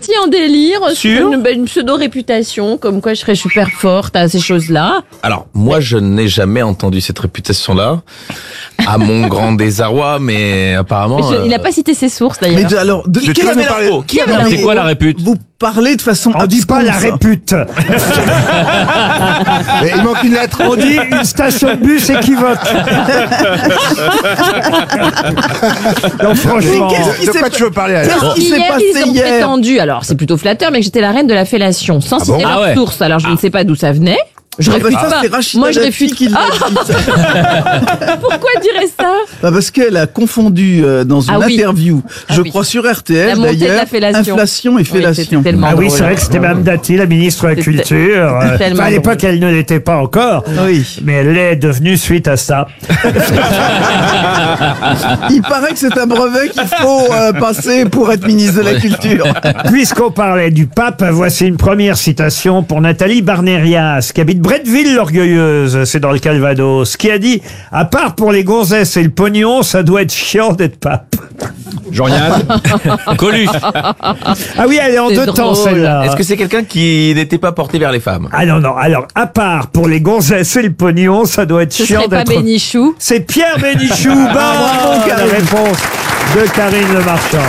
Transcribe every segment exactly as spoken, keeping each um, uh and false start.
partie en délire Sur sur une, une pseudo-réputation, comme quoi je serais super forte à ces choses-là. Alors, moi, je n'ai jamais entendu cette réputation-là, à mon grand désarroi, mais apparemment... Mais je- euh, il n'a pas cité ses sources, Mais d'ailleurs. de- alors, de, Qui quelle avait avait l'info Qui avait Non, l'info mais C'est quoi la répute? Vous parlez de façon On dit pas la absconse. répute. Mais il manque une lettre. On dit une station de bus équivoque. Non, franchement. Mais qu'est-ce qui De s'est quoi pa- tu veux parler, alors? Qu'est-ce qui s'est Hier, passé ils ont hier prétendu, alors c'est plutôt flatteur, mais que j'étais la reine de la fellation, sans citer bon leur Ah ouais. source. Alors je ne sais pas d'où ça venait. Je Ah bah réfute ça, pas. c'est Rachida Moi, je Dati réfute. qui l'a Ah, dit. pourquoi dirait ça? Bah parce qu'elle a confondu euh, dans une Ah oui. interview, Ah je oui. crois sur R T La L montée de la d'ailleurs, fellation. inflation et Oui, fellation. c'était tellement Ah oui, drôle. c'est vrai que c'était Mme Dati, la ministre de la C'était- Culture. Euh, tellement enfin, à l'époque, drôle. elle ne l'était pas encore. Oui. Mais elle l'est devenue suite à ça. Il paraît que c'est un brevet qu'il faut euh, passer pour être ministre de la Culture. Puisqu'on parlait du pape, voici une première citation pour Nathalie Barnérias, qui habite Bretteville, l'Orgueilleuse, c'est dans le Calvados, qui a dit « À part pour les gonzesses et le pognon, ça doit être chiant d'être pape. Jean-Yann. Coluche. » Ah oui, elle est en C'est deux drôle. temps, celle-là. Est-ce que c'est quelqu'un qui n'était pas porté vers les femmes? Ah non, non, alors, à part pour les gonzesses et le pognon, ça doit être Ce chiant serait pas d'être... Bénichou. C'est Pierre Bénichou. bravo, Bonne Karine. réponse de Karine Le Marchand.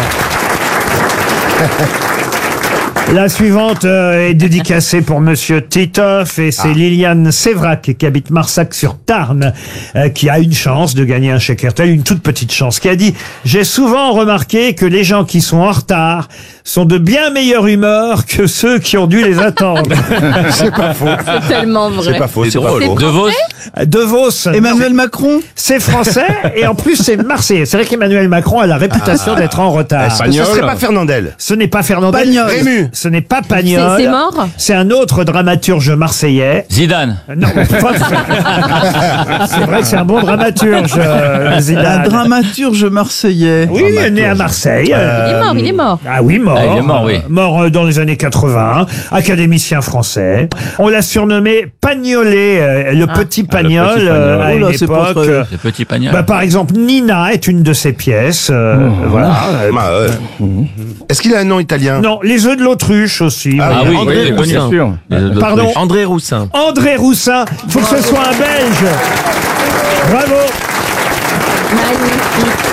La suivante euh, est dédicacée pour Monsieur Titoff et c'est Liliane Sévrac qui habite Marsac-sur-Tarn euh, qui a une chance de gagner un chèque R T L, une toute petite chance, qui a dit « J'ai souvent remarqué que les gens qui sont en retard sont de bien meilleure humeur que ceux qui ont dû les attendre. C'est pas faux. C'est tellement vrai. C'est pas faux, C'est c'est pas drôle. faux. De Vos. » De Vos, Emmanuel Macron. c'est français et en plus c'est marseillais. C'est vrai qu'Emmanuel Macron a la réputation d'être en retard. Est-ce que ce serait pas Fernandel? Ce n'est pas Fernandel. Pagnol. Rému. Ce n'est pas C'est Pagnol. c'est mort? C'est un autre dramaturge marseillais. Zidane. Non, mais pas- c'est vrai que c'est un bon dramaturge, euh, Un Zidane. dramaturge marseillais. Oui, il est né à Marseille. euh, Il est mort, il est mort. Ah oui, mort. Ah, il est mort, oui. Mort euh, dans les années quatre-vingts, académicien français. On l'a surnommé Pagnolet, euh, le petit Pagnol, petit euh, Pagnol. à Oh une là, c'est pas époque. très- euh, Le petit pagnol. bah, par exemple, Nina est une de ses pièces. euh, Voilà. Euh, Bah, ouais. Est-ce qu'il a un nom italien? Non, les œufs de l'autruche aussi. Ah, voilà. Ah oui, André oui, Roussin. bien sûr. Pardon. André Roussin. André Roussin, faut que ce soit un Belge. Bravo. Magnifique.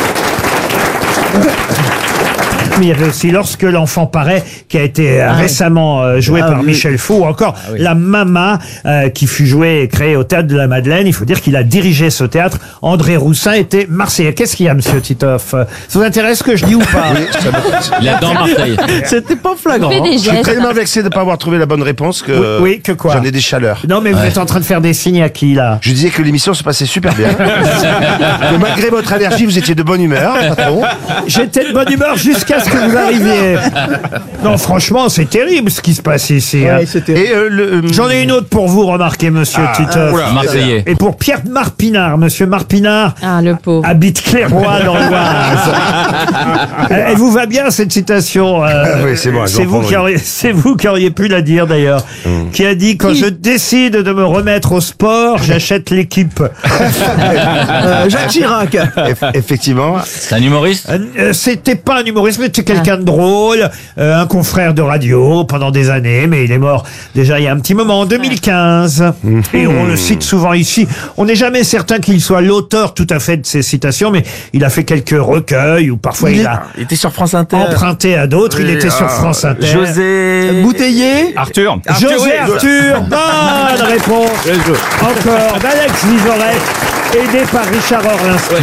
Mais il y avait aussi Lorsque l'enfant paraît, qui a été euh, récemment euh, joué Ah par oui. Michel Faux, ou encore La Mama, euh, qui fut jouée et créée au Théâtre de la Madeleine. Il faut dire qu'il a dirigé ce théâtre. André Roussin était marseillais. Qu'est-ce qu'il y a, monsieur Titoff? Ça vous intéresse ce que je dis ou pas? Il adore Marseille. C'était pas flagrant. Fais des Je suis gestes. tellement vexé de ne pas avoir trouvé la bonne réponse que. Oui, oui, que quoi? J'en ai des chaleurs. Non, mais vous êtes en train de faire des signes à qui, là? Je disais que l'émission se passait super bien. Que malgré votre allergie, vous étiez de bonne humeur, patron. J'étais de bonne humeur jusqu'à ce que vous arriviez. Non, franchement, c'est terrible ce qui se passe ici. hein. Ouais, c'était- Et euh, le. euh, J'en ai une autre pour vous, remarquez, monsieur Titoff. oula. Marseillais. Et pour Pierre Marpinard, monsieur Marpinard Ah, le pauvre. habite Clairoy dans l'Oise. Elle elle vous va bien cette citation euh, Ah oui, c'est moi, je vais C'est en vous prendre qui une. auriez, c'est vous qui auriez pu la dire d'ailleurs. Qui a dit quand je décide de me remettre au sport, j'achète l'équipe. Euh, Jacques Chirac. eff- effectivement. C'est un humoriste. Euh, euh, C'était pas un humoriste, mais c'était quelqu'un de drôle, euh, un confrère de radio pendant des années, mais il est mort déjà il y a un petit moment, en deux mille quinze. Et on le cite souvent ici. On n'est jamais certain qu'il soit l'auteur tout à fait de ces citations, mais il a fait quelques recueils ou parfois il, Il est- a Il était sur France Inter. emprunté à d'autres. il Oui, était sur ah, France Inter. José. Bouteillé. Arthur. José Arthur, bonne réponse. Encore d'Alex Vizorek, aidé par Richard Orlinski.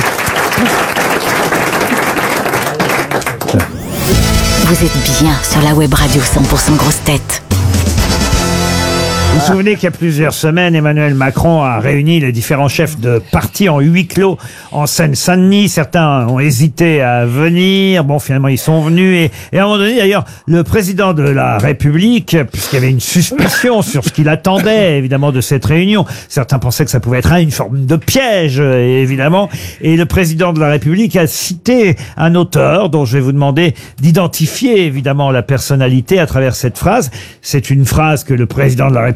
Vous êtes bien sur la web radio cent pour cent Grosses Têtes. Vous vous souvenez qu'il y a plusieurs semaines, Emmanuel Macron a réuni les différents chefs de parti en huis clos en Seine-Saint-Denis. Certains ont hésité à venir. Bon, finalement, ils sont venus. Et, et à un moment donné, d'ailleurs, le président de la République, puisqu'il y avait une suspicion sur ce qu'il attendait, évidemment, de cette réunion, certains pensaient que ça pouvait être une forme de piège, évidemment. Et le président de la République a cité un auteur dont je vais vous demander d'identifier, évidemment, la personnalité à travers cette phrase. C'est une phrase que le président de la République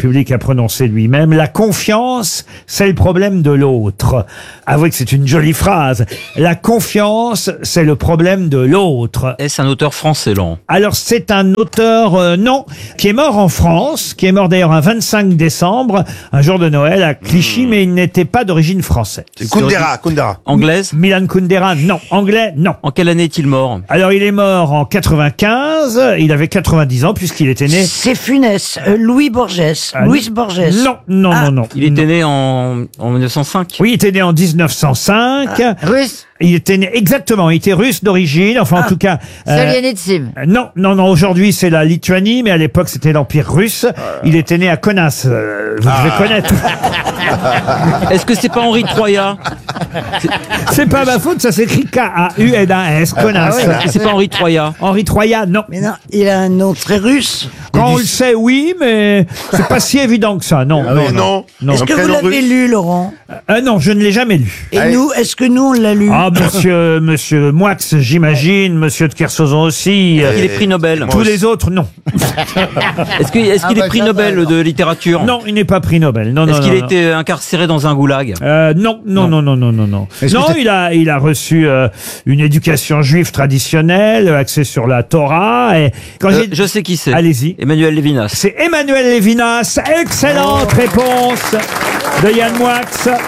République a prononcé lui-même. La confiance, c'est le problème de l'autre. Avouez que c'est une jolie phrase. La confiance, c'est le problème de l'autre. Est-ce un auteur français, Laurent? Alors c'est un auteur, euh, non, qui est mort en France, qui est mort d'ailleurs un vingt-cinq décembre, un jour de Noël à Clichy, mais il n'était pas d'origine française. C'est Kundera, Kundera. Anglaise? Milan Kundera, non. Anglais, non. En quelle année est-il mort? Alors il est mort en quatre-vingt-quinze, il avait quatre-vingt-dix ans puisqu'il était né... C'est funeste. Euh, Louis Borges. Ah, Louis Borges. Non, non, Ah. non, non. Il était Non. né en, en mille neuf cent cinq. Oui, il était né en mille neuf cent cinq. Russe. Il était né, exactement, il était russe d'origine, enfin en tout cas... euh, Solzhenitsyn. non, non, non, aujourd'hui c'est la Lituanie, mais à l'époque c'était l'Empire russe. Il était né à Kaunas, euh, vous devez connaître. Est-ce que c'est pas Henri de Troya? C'est pas ma faute, ça s'écrit K A U N A S, Kaunas. Est-ce que c'est pas Henri de Troya? Henri Troya, non. Mais non, il a un nom très russe. Quand on le sait, oui, mais c'est pas si évident que ça, non. Ah oui, non. non. Est-ce que vous prénom l'avez russe. lu, Laurent? Euh, non, je ne l'ai jamais lu. Et Allez. nous, est-ce que nous, on l'a lu? Ah, monsieur, monsieur Moix, j'imagine, monsieur de Kersauzon aussi. euh, Il est prix Nobel. tous les autres, non. Est-ce que- est-ce qu'il est prix Nobel de littérature? Non, il n'est pas prix Nobel. Non, non, Est-ce non, qu'il a non. été incarcéré dans un goulag? Euh, non, non, non, non, non, non, non. Non, il a, il a reçu euh, une éducation juive traditionnelle, axée sur la Torah. Et quand Euh, j'ai, je sais qui c'est. allez-y. Emmanuel Lévinas. C'est Emmanuel Lévinas. Excellente réponse de Yann Moix.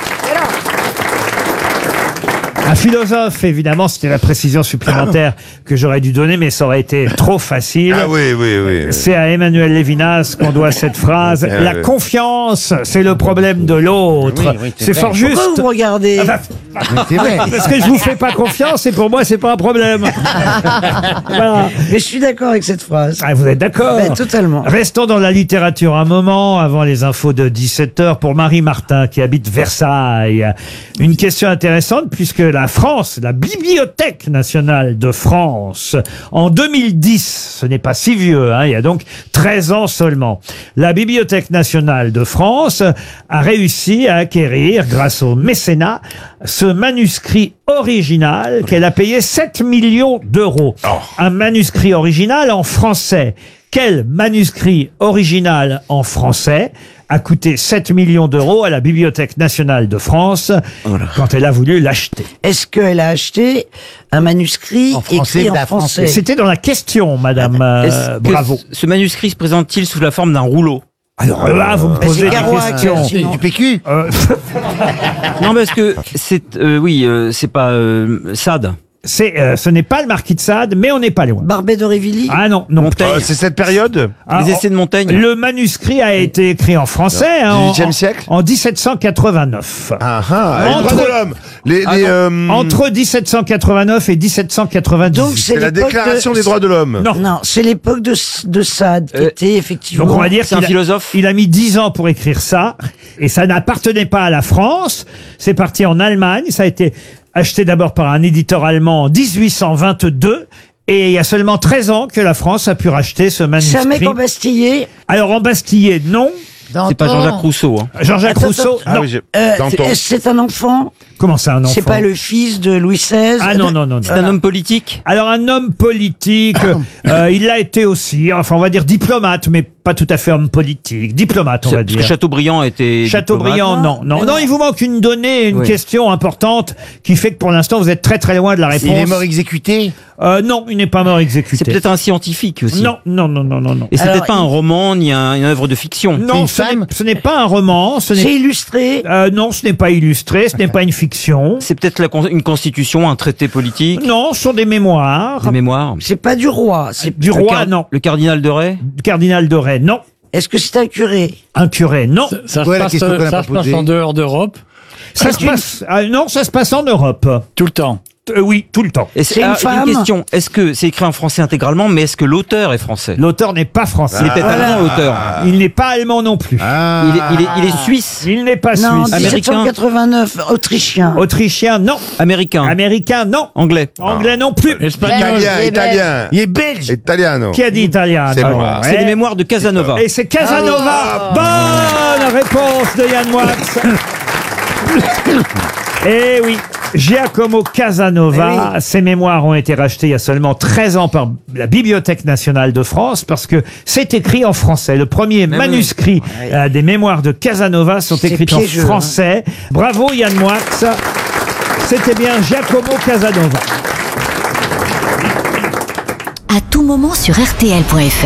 Un philosophe, évidemment, c'était la précision supplémentaire que j'aurais dû donner, mais ça aurait été trop facile. Ah oui, oui, oui. C'est à Emmanuel Lévinas qu'on doit cette phrase. Ah La oui. confiance, c'est le problème de l'autre. c'est fort Pourquoi juste. vous me regardez? Ah bah, parce que je vous fais pas confiance et pour moi c'est pas un problème. Voilà. Mais je suis d'accord avec cette phrase. Ah, vous êtes d'accord? Ben, totalement. Restons dans la littérature un moment avant les infos de dix-sept heures pour Marie Martin qui habite Versailles. Une question intéressante puisque la France, la Bibliothèque nationale de France, en deux mille dix, ce n'est pas si vieux, hein, il y a donc treize ans seulement, la Bibliothèque nationale de France a réussi à acquérir, grâce au mécénat, ce manuscrit original qu'elle a payé sept millions d'euros. Un manuscrit original en français. Quel manuscrit original en français a coûté sept millions d'euros à la Bibliothèque nationale de France quand elle a voulu l'acheter? Est-ce qu'elle a acheté un manuscrit écrit en français? C'était dans la question, madame. euh, Est-ce que bravo. ce manuscrit se présente-t-il sous la forme d'un rouleau? Alors là, vous me Ben, posez c'est des Kerouac, questions. sinon. P Q. Euh, Non, parce que c'est, euh, oui, euh, c'est pas euh, Sade. c'est, euh, ce n'est pas le marquis de Sade, mais on n'est pas loin. Barbet d'Aurevilly? Ah non, non. Montaigne. Euh, c'est cette période Ah, Les essais de Montaigne. Le manuscrit a été écrit en français hein, en, dix-huitième siècle en dix-sept cent quatre-vingt-neuf. Ah ah, les Entre- droits de l'homme. Les, Ah les, non. euh, Entre dix-sept cent quatre-vingt-neuf et dix-sept cent quatre-vingt-dix. Donc c'est c'est la l'époque déclaration de... des droits de l'homme. Non. Non, c'est l'époque de, de Sade qui Euh, était effectivement... Donc on va dire C'est un qu'il a- philosophe. il a mis dix ans pour écrire ça, et ça n'appartenait pas à la France. C'est parti en Allemagne. Ça a été acheté d'abord par un éditeur allemand en dix-huit cent vingt-deux. Et il y a seulement treize ans que la France a pu racheter ce C'est un manuscrit. mec embastillé. Alors en Bastillé, non. C'est pas Jean-Jacques Rousseau. Hein. Jean-Jacques Attends, Rousseau, attends. non. Ah oui, j'ai- Euh, Danton. c'est- est-ce que c'est un enfant? Comment ça, un enfant? C'est pas le fils de Louis seize? Ah non, non, non, non. C'est un homme politique. Alors un homme politique, euh, il l'a été aussi, enfin on va dire diplomate, mais pas tout à fait homme politique. Diplomate, on va Parce que dire. Chateaubriand était. Chateaubriand, non, non, non, il vous manque une donnée, une Oui. question importante qui fait que pour l'instant vous êtes très très loin de la réponse. Il est mort exécuté. Euh, non, il n'est pas mort exécuté. C'est peut-être un scientifique aussi. Non, non, non, non, non, non. Et c'est Alors, peut-être pas il- un roman ni un- une œuvre de fiction. Non, ce n'est- ce n'est pas un roman, ce C'est n'est illustré. euh, non, ce n'est pas illustré, ce n'est pas une fiction. C'est peut-être la con- une constitution, un traité politique, Non, ce sont des mémoires. des mémoires. C'est pas du roi. C'est Du Le roi, car- non. Le cardinal de Ray. Cardinal de Ray, non. Est-ce que c'est un curé? Un curé, non. Ça se Ouais, la passe, question qu'on a ça pas se passe posée. en dehors d'Europe, Ça se passe, ah, non, ça se passe en Europe. tout le temps. Euh, oui, tout le temps. Et C'est une ah, femme question. Est-ce que c'est écrit en français intégralement, mais est-ce que l'auteur est français? L'auteur n'est pas français. Il est peut-être allemand, l'auteur. Il n'est pas allemand non plus. Il, est, il, est, il est suisse. Il n'est pas Non, suisse. Américain. dix-sept cent quatre-vingt-neuf, autrichien. Autrichien, non. Américain. Américain, non. Anglais. Anglais non plus. Espagnol. Italien, italien. Il est belge. Italiano. Qui a dit italien? C'est non. moi. C'est les mémoires de Casanova. Et c'est Casanova. Bonne réponse de Yann Moix. Eh oui, Giacomo Casanova, ses mémoires ont été rachetées il y a seulement treize ans par la Bibliothèque nationale de France parce que c'est écrit en français. Le premier Mais manuscrit oui. euh, des mémoires de Casanova sont C'est écrits piégeux, en français. Bravo Yann Moix. C'était bien Giacomo Casanova. À tout moment sur R T L point F R.